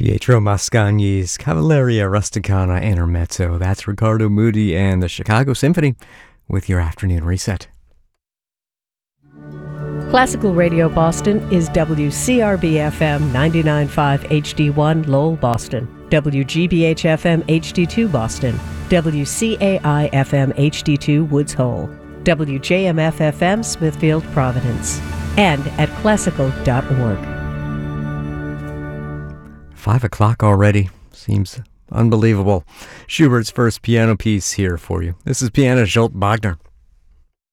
Pietro Mascagni's Cavalleria Rusticana Intermezzo. That's Riccardo Muti and the Chicago Symphony with your afternoon reset. Classical Radio Boston is WCRB-FM 99.5 HD1 Lowell, Boston, WGBH-FM HD2 Boston, WCAI-FM HD2 Woods Hole, WJMF-FM Smithfield, Providence, and at classical.org. 5 o'clock already. Seems unbelievable. Schubert's first piano piece here for you. This is pianist Zsolt Wagner.